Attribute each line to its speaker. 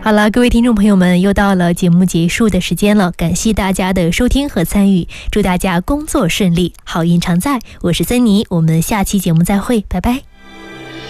Speaker 1: 好了，各位听众朋友们，又到了节目结束的时间了，感谢大家的收听和参与，祝大家工作顺利，好运常在。我是森妮，我们下期节目再会，拜拜。